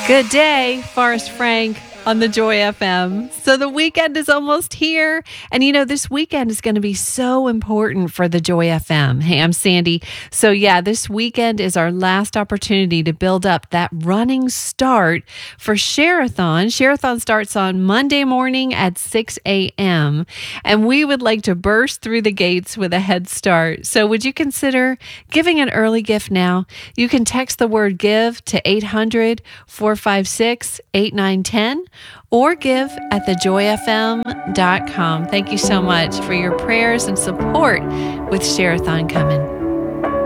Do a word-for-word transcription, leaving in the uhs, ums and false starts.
Good day, Forrest Frank on the Joy F M. So the weekend is almost here. And you know, this weekend is going to be so important for the Joy F M. Hey, I'm Sandy. So yeah, this weekend is our last opportunity to build up that running start for Share-a-thon. Share-a-thon starts on Monday morning at six a.m. And we would like to burst through the gates with a head start. So would you consider giving an early gift now? You can text the word give to eight hundred, four five six, eight nine one zero or give at the joy f m dot com. Thank you so much for your prayers and support with Share-a-thon coming.